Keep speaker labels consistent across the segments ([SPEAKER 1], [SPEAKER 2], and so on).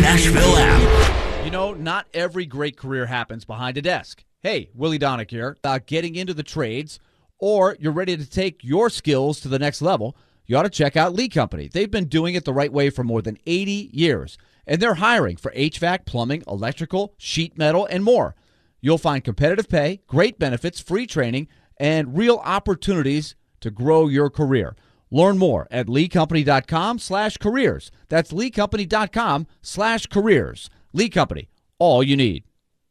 [SPEAKER 1] Nashville app.
[SPEAKER 2] You know, not every great career happens behind a desk. Hey, Willie Donick here. Getting into the trades, or you're ready to take your skills to the next level, you ought to check out Lee Company. They've been doing it the right way for more than 80 years, and they're hiring for HVAC, plumbing, electrical, sheet metal, and more. You'll find competitive pay, great benefits, free training, and real opportunities to grow your career. Learn more at leecompany.com/careers. That's leecompany.com/careers. Lee Company, all you need.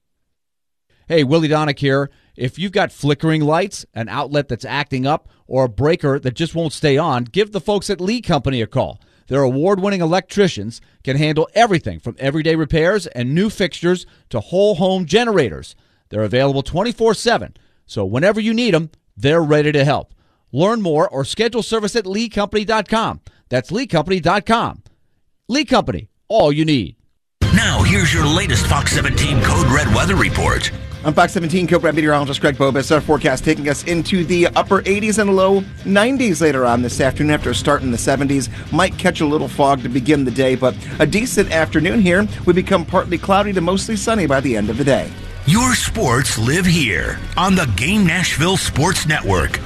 [SPEAKER 2] Hey, Willie Donick here. If you've got flickering lights, an outlet that's acting up, or a breaker that just won't stay on, give the folks at Lee Company a call. Their award-winning electricians can handle everything from everyday repairs and new fixtures to whole home generators. They're available 24/7, so whenever you need them, they're ready to help. Learn more or schedule service at leecompany.com. That's leecompany.com. Lee Company, all you need.
[SPEAKER 1] Now, here's your latest Fox 17 Code Red weather report.
[SPEAKER 3] I'm Fox 17 Code Red meteorologist Greg Bobus. Our forecast taking us into the upper 80s and low 90s later on this afternoon after a start in the 70s. Might catch a little fog to begin the day, but a decent afternoon here. We become partly cloudy to mostly sunny by the end of the day.
[SPEAKER 1] Your sports live here on the Game Nashville Sports Network.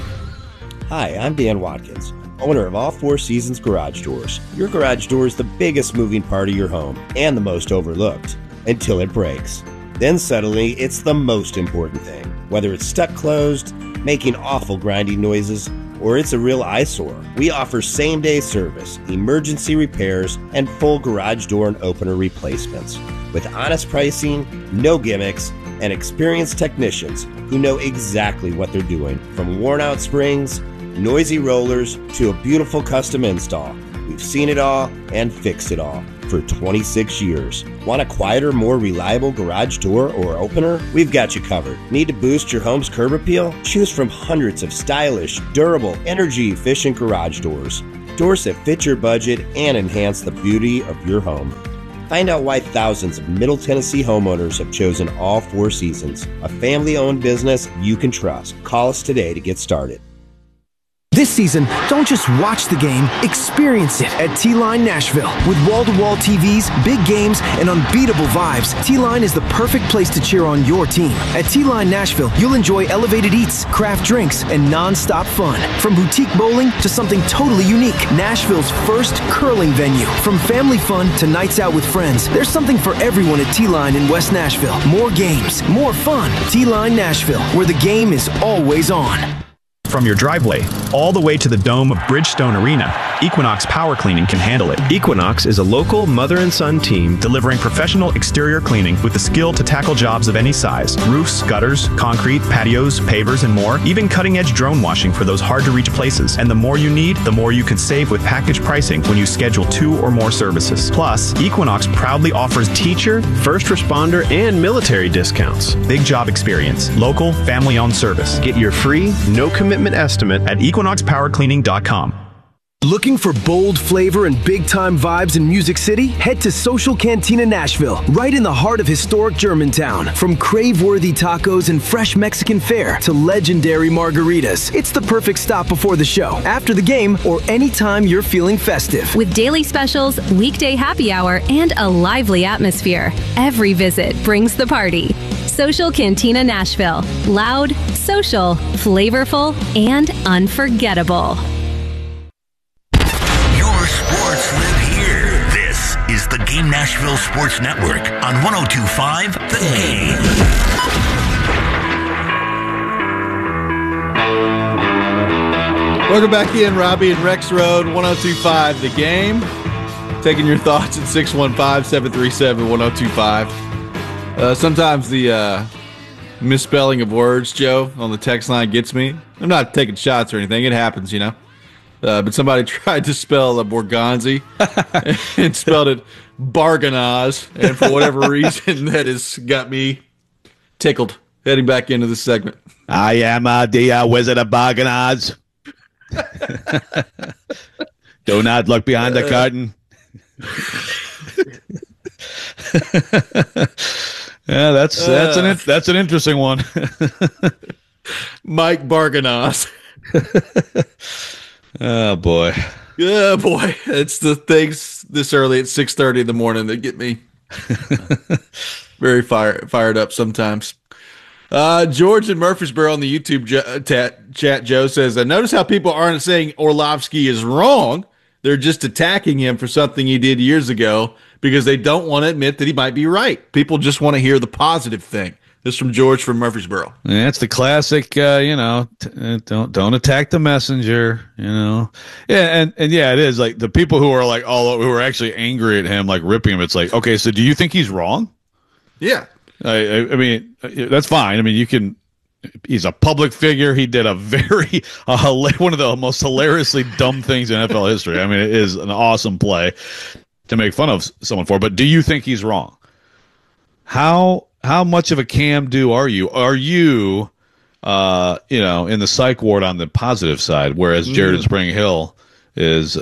[SPEAKER 4] Hi, I'm Dan Watkins, owner of All Four Seasons Garage Doors. Your garage door is the biggest moving part of your home and the most overlooked until it breaks. Then suddenly, it's the most important thing. Whether it's stuck closed, making awful grinding noises, or it's a real eyesore, we offer same-day service, emergency repairs, and full garage door and opener replacements. With honest pricing, no gimmicks, and experienced technicians who know exactly what they're doing. From worn-out springs, noisy rollers, to a beautiful custom install. We've seen it all and fixed it all for 26 years. Want a quieter, more reliable garage door or opener? We've got you covered. Need to boost your home's curb appeal? Choose from hundreds of stylish, durable, energy-efficient garage doors. Doors that fit your budget and enhance the beauty of your home. Find out why thousands of Middle Tennessee homeowners have chosen All Four Seasons, a family-owned business you can trust. Call us today to get started.
[SPEAKER 5] This season, don't just watch the game, experience it at T-Line Nashville. With wall-to-wall TVs, big games, and unbeatable vibes, T-Line is the perfect place to cheer on your team. At T-Line Nashville, you'll enjoy elevated eats, craft drinks, and non-stop fun. From boutique bowling to something totally unique, Nashville's first curling venue. From family fun to nights out with friends, there's something for everyone at T-Line in West Nashville. More games, more fun. T-Line Nashville, where the game is always on.
[SPEAKER 6] From your driveway all the way to the dome of Bridgestone Arena, Equinox Power Cleaning can handle it. Equinox is a local mother and son team delivering professional exterior cleaning with the skill to tackle jobs of any size. Roofs, gutters, concrete, patios, pavers, and more. Even cutting-edge drone washing for those hard-to-reach places. And the more you need, the more you can save with package pricing when you schedule 2 or more services. Plus, Equinox proudly offers teacher, first responder, and military discounts. Big job experience. Local, family-owned service. Get your free, no-commitment estimate at equinoxpowercleaning.com.
[SPEAKER 5] Looking for bold flavor and big-time vibes in Music City? Head to Social Cantina Nashville, right in the heart of historic Germantown. From crave-worthy tacos and fresh Mexican fare to legendary margaritas, it's the perfect stop before the show, after the game, or anytime you're feeling festive.
[SPEAKER 7] With daily specials, weekday happy hour, and a lively atmosphere, every visit brings the party. Social Cantina Nashville. Loud, social, flavorful, and unforgettable.
[SPEAKER 1] Your sports live here. This is the Game Nashville Sports Network on 102.5 The Game.
[SPEAKER 8] Welcome back in, Robbie and Rex Road, 102.5 The Game. Taking your thoughts at 615-737-1025. Sometimes the misspelling of words, Joe, on the text line gets me. I'm not taking shots or anything. It happens, you know. But somebody tried to spell a Borgonzi and spelled it Barganaz. And for whatever reason, that has got me tickled heading back into the segment.
[SPEAKER 9] I am the Wizard of Barganaz. Do not look behind the curtain. Yeah, that's an interesting one.
[SPEAKER 8] Mike Barganaz.
[SPEAKER 9] Oh boy.
[SPEAKER 8] Yeah, boy. It's the things this early at 6:30 in the morning that get me Very fired up sometimes. George in Murfreesboro on the YouTube chat, Joe says, notice how people aren't saying Orlovsky is wrong. They're just attacking him for something he did years ago because they don't want to admit that he might be right. People just want to hear the positive thing. This is from George from Murfreesboro.
[SPEAKER 9] Yeah, it's the classic, don't attack the messenger, Yeah, and yeah, it is like the people who are like who are actually angry at him, like ripping him. It's like, okay, so do you think he's wrong?
[SPEAKER 8] Yeah.
[SPEAKER 9] I mean, that's fine. I mean, he's a public figure. He did one of the most hilariously dumb things in NFL history. I mean, it is an awesome play to make fun of someone for, but do you think he's wrong? How much of a Cam do are you? Are you, in the psych ward on the positive side, whereas Jared in Spring Hill is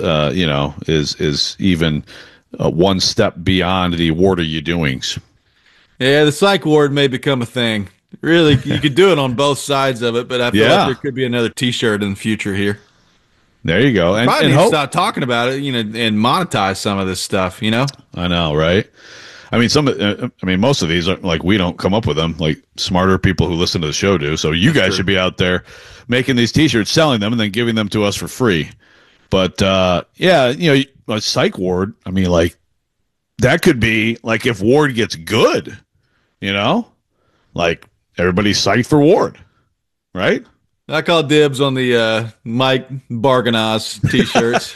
[SPEAKER 9] even one step beyond the what are you doings?
[SPEAKER 8] Yeah, the psych ward may become a thing. Really, you could do it on both sides of it, but I feel like there could be another T-shirt in the future here.
[SPEAKER 9] There you go. And
[SPEAKER 8] probably need to start talking about it, and monetize some of this stuff.
[SPEAKER 9] I know, right? I mean, most of these are like we don't come up with them. Like smarter people who listen to the show do. So you guys should be out there making these T-shirts, selling them, and then giving them to us for free. But a psych ward. I mean, like that could be like if Ward gets good, like everybody's psyched for Ward, right?
[SPEAKER 8] I call dibs on the Mike Barganas T-shirts.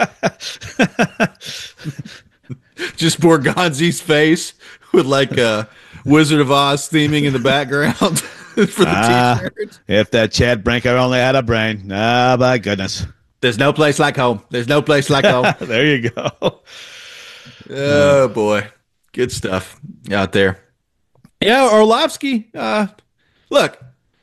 [SPEAKER 8] Just Borgonzi's face with like a Wizard of Oz theming in the background for the T-shirt.
[SPEAKER 9] If that Chad Brinker only had a brain. Ah, my goodness.
[SPEAKER 8] There's no place like home. There's no place like home.
[SPEAKER 9] There you go.
[SPEAKER 8] Oh, boy. Good stuff out there. Yeah, Orlovsky, look,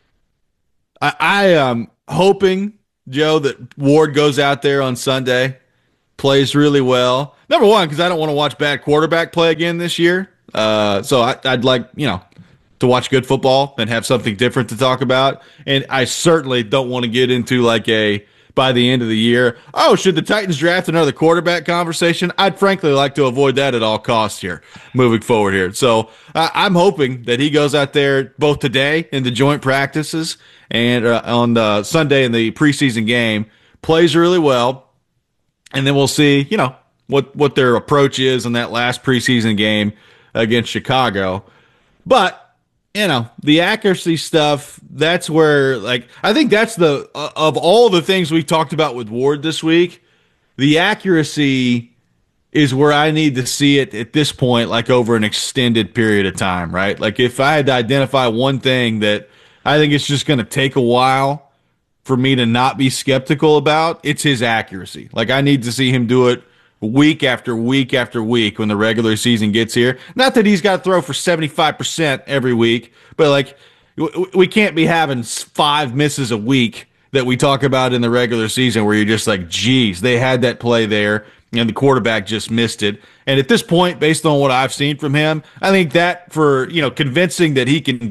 [SPEAKER 8] I am hoping, Joe, that Ward goes out there on Sunday, plays really well. Number one, because I don't want to watch bad quarterback play again this year. So I'd like, to watch good football and have something different to talk about. And I certainly don't want to get into like by the end of the year, should the Titans draft another quarterback conversation? I'd frankly like to avoid that at all costs here, moving forward here. So I'm hoping that he goes out there both today in the joint practices and on Sunday in the preseason game, plays really well, and then we'll see, what their approach is in that last preseason game against Chicago. But the accuracy stuff, that's where, like, I think that's of all the things we've talked about with Ward this week, the accuracy is where I need to see it at this point, like over an extended period of time, right? Like if I had to identify one thing that I think it's just going to take a while for me to not be skeptical about, it's his accuracy. Like I need to see him do it week after week after week when the regular season gets here. Not that he's got to throw for 75% every week, but like we can't be having 5 misses a week that we talk about in the regular season where you're just like, geez, they had that play there and the quarterback just missed it. And at this point, based on what I've seen from him, I think that for, convincing me that he can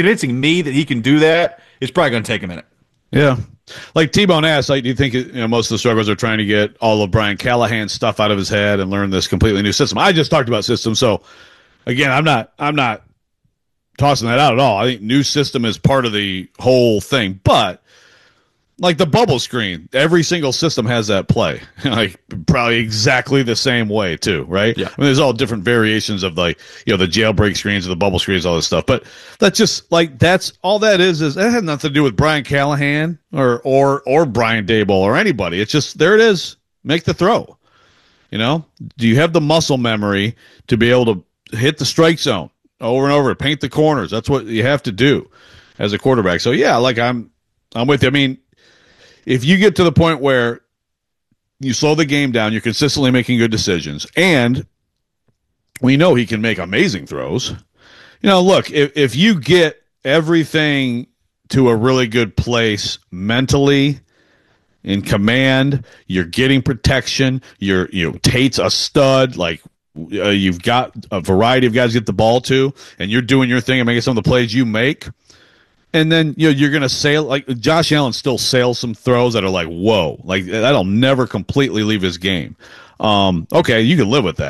[SPEAKER 8] do that is probably going to take a minute.
[SPEAKER 9] Yeah. Like T-Bone asked, like, do you think most of the struggles are trying to get all of Brian Callahan's stuff out of his head and learn this completely new system? I just talked about system, so again, I'm not tossing that out at all. I think new system is part of the whole thing, but like the bubble screen, every single system has that play, like probably exactly the same way too, right? Yeah. I mean, there's all different variations of like, the jailbreak screens or the bubble screens, all this stuff. But that's just like, that's all that is that has nothing to do with Brian Callahan or Brian Daboll or anybody. It's just, there it is. Make the throw. Do you have the muscle memory to be able to hit the strike zone over and over, paint the corners? That's what you have to do as a quarterback. So yeah, like I'm with you. I mean, if you get to the point where you slow the game down, you're consistently making good decisions, and we know he can make amazing throws. Look, if you get everything to a really good place mentally, in command, you're getting protection, Tate's a stud, like you've got a variety of guys to get the ball to, and you're doing your thing and making some of the plays you make. And then you're going to sail, like Josh Allen still sails some throws that are like, whoa, like that'll never completely leave his game. Okay, you can live with that.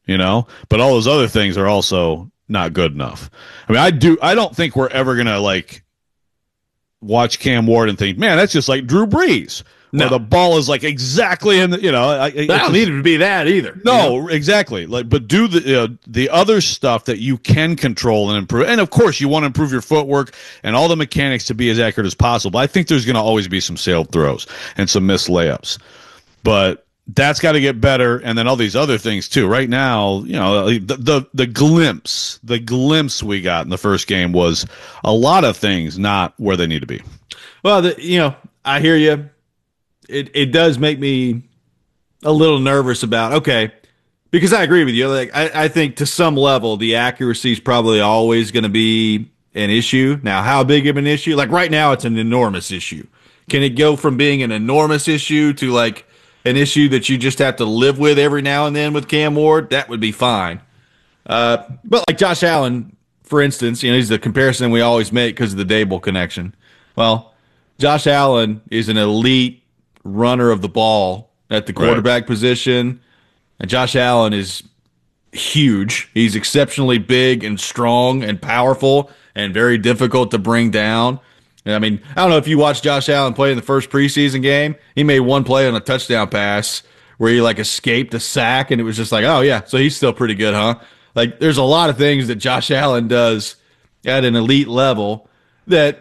[SPEAKER 9] but all those other things are also not good enough. I mean, I don't think we're ever going to like watch Cam Ward and think, man, that's just like Drew Brees. No. Where the ball is like exactly in the,
[SPEAKER 8] I don't need it to be that either.
[SPEAKER 9] No, exactly. Like, but do the other stuff that you can control and improve. And of course, you want to improve your footwork and all the mechanics to be as accurate as possible. I think there's going to always be some sailed throws and some missed layups, but that's got to get better. And then all these other things too. Right now, the glimpse we got in the first game was a lot of things not where they need to be.
[SPEAKER 8] Well, I hear you. It does make me a little nervous about, okay, because I agree with you. Like, I think to some level, the accuracy is probably always going to be an issue. Now, how big of an issue? Like right now, it's an enormous issue. Can it go from being an enormous issue to like an issue that you just have to live with every now and then with Cam Ward? That would be fine. But like Josh Allen, for instance, he's the comparison we always make because of the Dable connection. Well, Josh Allen is an elite runner of the ball at the quarterback position, and Josh Allen is huge. He's exceptionally big and strong and powerful and very difficult to bring down. And I mean, I don't know if you watched Josh Allen play in the first preseason game. He made one play on a touchdown pass where he like escaped a sack, and it was just like, oh yeah, so he's still pretty good, huh? Like, there's a lot of things that Josh Allen does at an elite level that,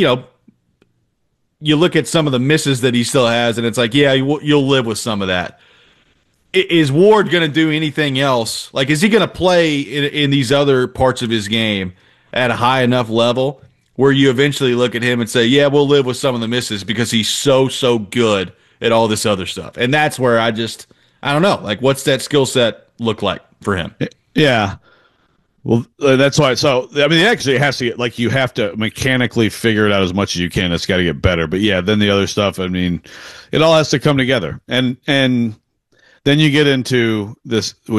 [SPEAKER 8] you look at some of the misses that he still has, and it's like, yeah, you'll live with some of that. Is Ward going to do anything else? Like, is he going to play in these other parts of his game at a high enough level where you eventually look at him and say, yeah, we'll live with some of the misses because he's so good at all this other stuff? And that's where I don't know. Like, what's that skill set look like for him?
[SPEAKER 9] Yeah. Well, that's why. So, I mean, actually, it has to get, like, you have to mechanically figure it out as much as you can. It's got to get better. But yeah, then the other stuff, I mean, it all has to come together. And then you get into this, well,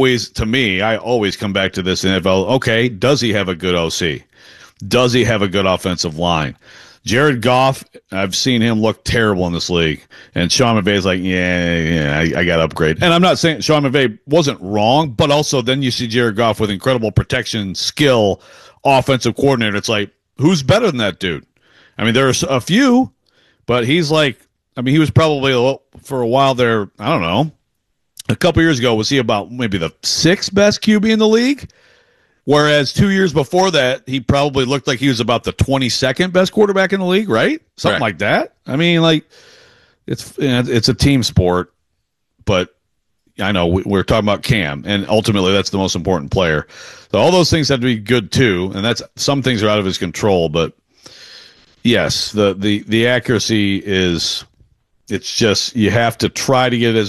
[SPEAKER 9] I always come back to this NFL. Okay, does he have a good OC? Does he have a good offensive line? Jared Goff, I've seen him look terrible in this league. And Sean McVay's like, I got to upgrade. And I'm not saying Sean McVay wasn't wrong, but also then you see Jared Goff with incredible protection, skill, offensive coordinator. It's like, who's better than that dude? I mean, there's a few, but he's like, he was probably for a while there, I don't know, a couple years ago, was he about maybe the 6th best QB in the league? Whereas 2 years before that, he probably looked like he was about the 22nd best quarterback in the league, right? Something like that. I mean, like, it's a team sport, but I know we're talking about Cam, and ultimately that's the most important player. So all those things have to be good too, and some things are out of his control. But yes, the accuracy is. It's just you have to try to get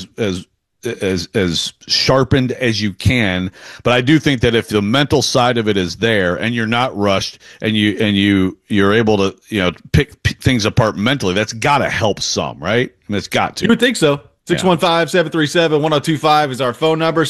[SPEAKER 9] as sharpened as you can. But I do think that if the mental side of it is there and you're not rushed and you're able to pick things apart mentally, that's got to help some, right? I mean, it's got to.
[SPEAKER 8] You would think so. 615-737-1025 is our phone number,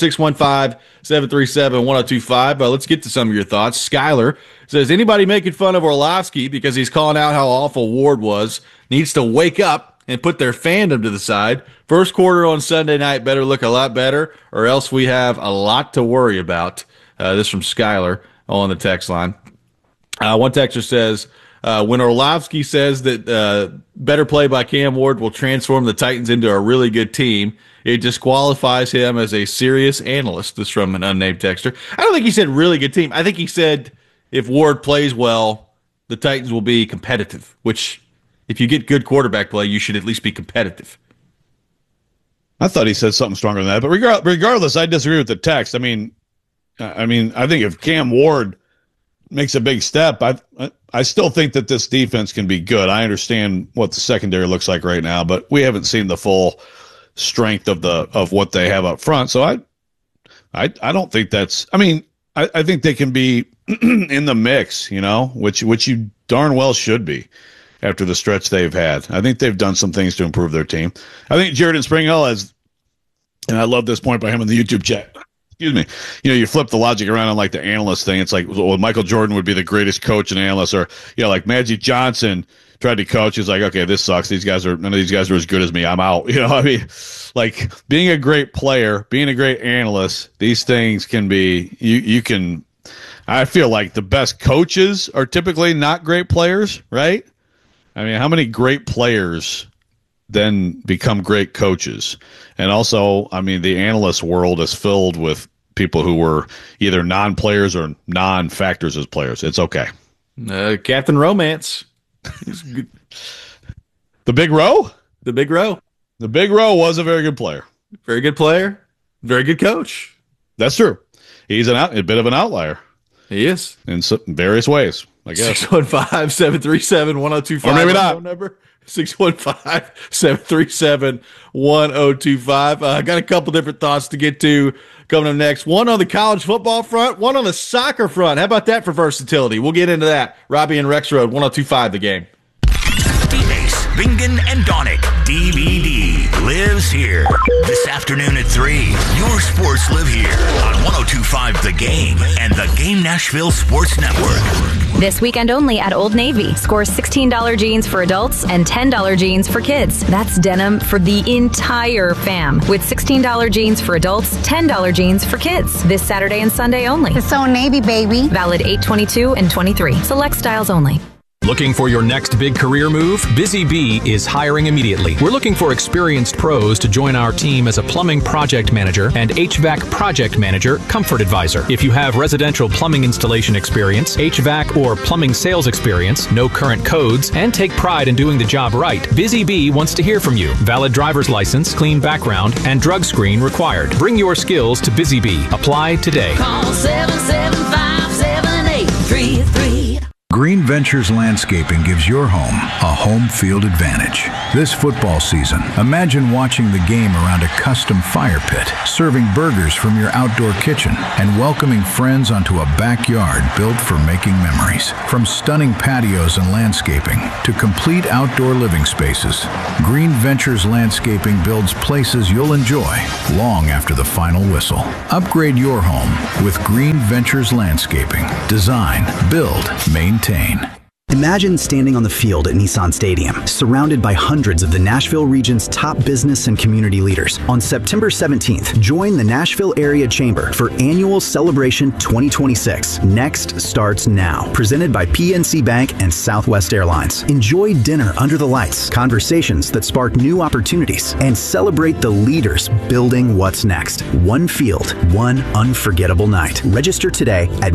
[SPEAKER 8] 615-737-1025. But let's get to some of your thoughts. Skyler says, anybody making fun of Orlovsky because he's calling out how awful Ward was needs to wake up and put their fandom to the side. First quarter on Sunday night better look a lot better, or else we have a lot to worry about. This from Skyler on the text line. One texter says, when Orlovsky says that better play by Cam Ward will transform the Titans into a really good team, it disqualifies him as a serious analyst. This from an unnamed texter. I don't think he said really good team. I think he said if Ward plays well, the Titans will be competitive, which if you get good quarterback play, you should at least be competitive.
[SPEAKER 9] I thought he said something stronger than that. But regardless, I disagree with the text. I mean, I think if Cam Ward makes a big step, I still think that this defense can be good. I understand what the secondary looks like right now, but we haven't seen the full strength of what they have up front. So I don't think that's. I mean, I think they can be in the mix, which you darn well should be after the stretch they've had. I think they've done some things to improve their team. I think Jared Springhill has, and I love this point by him in the YouTube chat. Excuse me. You flip the logic around on like the analyst thing. It's like, well, Michael Jordan would be the greatest coach and analyst, or like Magic Johnson tried to coach. He's like, okay, this sucks. None of these guys are as good as me. I'm out. I mean, like being a great player, being a great analyst, these things can be, you can, I feel like the best coaches are typically not great players, right? I mean, how many great players then become great coaches? And also, I mean, the analyst world is filled with people who were either non-players or non-factors as players. It's okay.
[SPEAKER 8] Captain Romance.
[SPEAKER 9] The Big Row?
[SPEAKER 8] The Big Row.
[SPEAKER 9] The Big Row was a very good player.
[SPEAKER 8] Very good player. Very good coach.
[SPEAKER 9] That's true. He's a bit of an outlier.
[SPEAKER 8] He is.
[SPEAKER 9] In various ways, I guess.
[SPEAKER 8] 615-737-1025.
[SPEAKER 9] Or maybe not.
[SPEAKER 8] Phone number 615-737-1025. I got a couple different thoughts to get to coming up next. One on the college football front, one on the soccer front. How about that for versatility? We'll get into that. Robbie and Rex Road, 1025 The Game.
[SPEAKER 1] Ace, Bingen, and Donick, DVD, lives here. This afternoon at 3, your sports live here on 1025 The Game and the Game Nashville Sports Network.
[SPEAKER 10] This weekend only at Old Navy. Score $16 jeans for adults and $10 jeans for kids. That's denim for the entire fam. With $16 jeans for adults, $10 jeans for kids. This Saturday and Sunday only.
[SPEAKER 11] It's Old Navy, baby.
[SPEAKER 10] Valid 8/22 and 23. Select styles only.
[SPEAKER 12] Looking for your next big career move? Busy Bee is hiring immediately. We're looking for experienced pros to join our team as a plumbing project manager and HVAC project manager, comfort advisor. If you have residential plumbing installation experience, HVAC or plumbing sales experience, no current codes, and take pride in doing the job right, Busy Bee wants to hear from you. Valid driver's license, clean background, and drug screen required. Bring your skills to Busy Bee. Apply today.
[SPEAKER 13] Call 775-7833.
[SPEAKER 14] Green Ventures Landscaping gives your home a home field advantage. This football season, imagine watching the game around a custom fire pit, serving burgers from your outdoor kitchen, and welcoming friends onto a backyard built for making memories. From stunning patios and landscaping to complete outdoor living spaces, Green Ventures Landscaping builds places you'll enjoy long after the final whistle. Upgrade your home with Green Ventures Landscaping. Design, build, maintain.
[SPEAKER 15] Imagine standing on the field at Nissan Stadium, surrounded by hundreds of the Nashville region's top business and community leaders. On September 17th, join the Nashville Area Chamber for Annual Celebration 2026. Next starts now. Presented by PNC Bank and Southwest Airlines. Enjoy dinner under the lights, conversations that spark new opportunities, and celebrate the leaders building what's next. One field, one unforgettable night. Register today at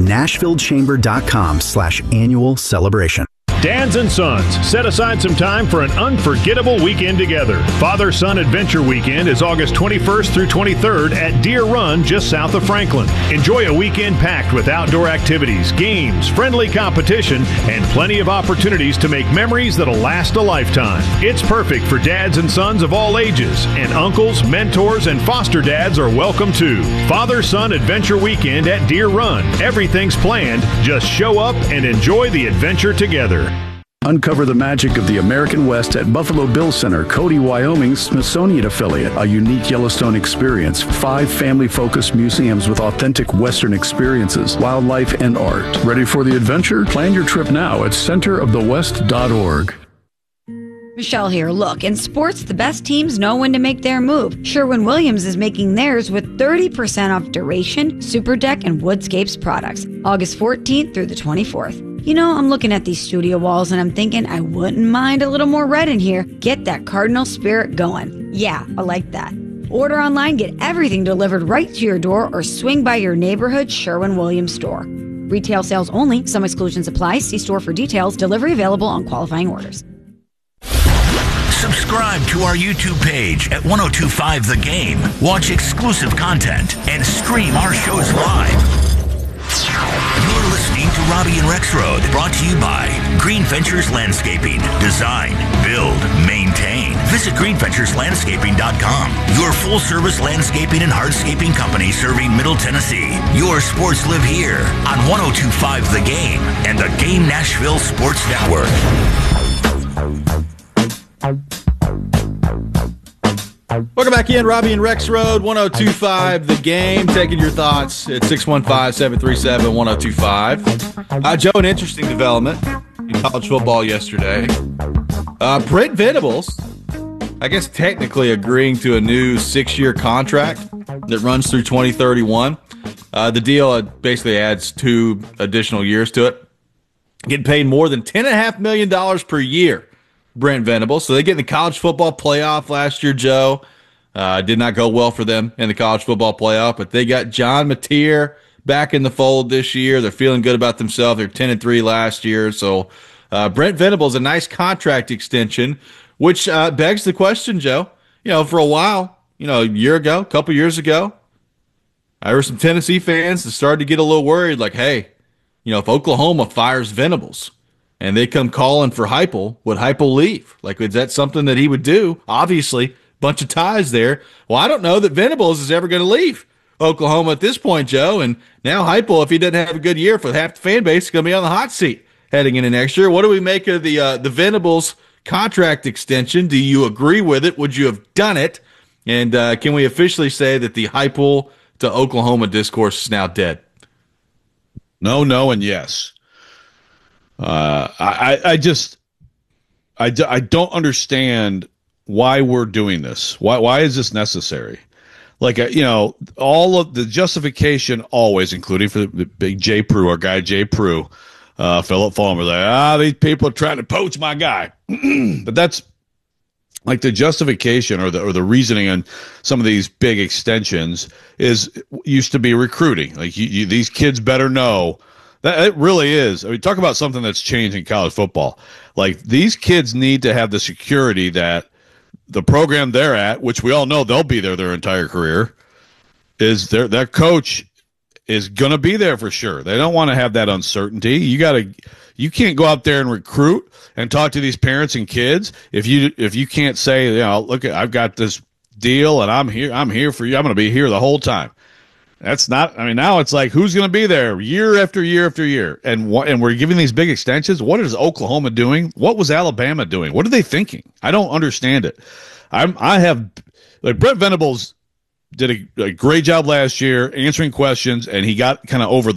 [SPEAKER 15] NashvilleChamber.com/annual celebration.
[SPEAKER 16] Dads and Sons, set aside some time for an unforgettable weekend together. Father-Son Adventure Weekend is August 21st through 23rd at Deer Run, just south of Franklin. Enjoy a weekend packed with outdoor activities, games, friendly competition, and plenty of opportunities to make memories that'll last a lifetime. It's perfect for dads and sons of all ages, and uncles, mentors, and foster dads are welcome too. Father-Son Adventure Weekend at Deer Run. Everything's planned. Just show up and enjoy the adventure together.
[SPEAKER 17] Uncover the magic of the American West at Buffalo Bill Center, Cody, Wyoming's Smithsonian affiliate. A unique Yellowstone experience. 5 family-focused museums with authentic Western experiences, wildlife, and art. Ready for the adventure? Plan your trip now at centerofthewest.org.
[SPEAKER 11] Michelle here. Look, in sports, the best teams know when to make their move. Sherwin-Williams is making theirs with 30% off Duration, Super Deck, and Woodscapes products. August 14th through the 24th. You know, I'm looking at these studio walls and I'm thinking I wouldn't mind a little more red in here. Get that Cardinal spirit going. Yeah, I like that. Order online, get everything delivered right to your door, or swing by your neighborhood Sherwin-Williams store. Retail sales only. Some exclusions apply. See store for details. Delivery available on qualifying orders.
[SPEAKER 1] Subscribe to our YouTube page at 1025 The Game. Watch exclusive content and stream our shows live. You're listening to Robbie and Rex Road, brought to you by Green Ventures Landscaping. Design, build, maintain. Visit greenventureslandscaping.com. Your full-service landscaping and hardscaping company serving Middle Tennessee. Your sports live here on 1025 The Game and the Game Nashville Sports Network.
[SPEAKER 8] Welcome back in, Robbie and Rex Road, 1025 The Game. Taking your thoughts at 615-737-1025. Joe, an interesting development in college football yesterday. Brent Venables, I guess technically agreeing to a new 6-year contract that runs through 2031. The deal basically adds 2 additional years to it. Getting paid more than $10.5 million per year, Brent Venables. So they get in the college football playoff last year, Joe. Did not go well for them in the college football playoff, but they got John Mateer back in the fold this year. They're feeling good about themselves. They're 10-3 last year. So Brent Venables, a nice contract extension, which begs the question, Joe. For a while, a year ago, a couple years ago, I heard some Tennessee fans that started to get a little worried, like, hey, if Oklahoma fires Venables and they come calling for Heupel, would Heupel leave? Like, is that something that he would do? Obviously, bunch of ties there. Well, I don't know that Venables is ever going to leave Oklahoma at this point, Joe. And now Heupel, if he doesn't have a good year for half the fan base, is going to be on the hot seat heading into next year. What do we make of the Venables contract extension? Do you agree with it? Would you have done it? And can we officially say that the Heupel to Oklahoma discourse is now dead?
[SPEAKER 9] No, and yes. I don't understand why we're doing this. Why is this necessary? Like, all of the justification always, including for the big Jay Prue, our guy Jay Prue, Philip Fulmer, like, these people are trying to poach my guy. But that's like the justification or the reasoning on some of these big extensions used to be recruiting. Like, these kids better know that it really is. I mean, talk about something that's changed in college football. Like, these kids need to have the security that the program they're at, which we all know they'll be there their entire career, is their coach is going to be there for sure. They don't want to have that uncertainty. You can't go out there and recruit and talk to these parents and kids if you can't say, look, I've got this deal and I'm here for you. I'm going to be here the whole time. That's not. I mean, now it's like, who's going to be there year after year after year, and we're giving these big extensions. What is Oklahoma doing? What was Alabama doing? What are they thinking? I don't understand it. Brent Venables did a great job last year answering questions, and he got kind of over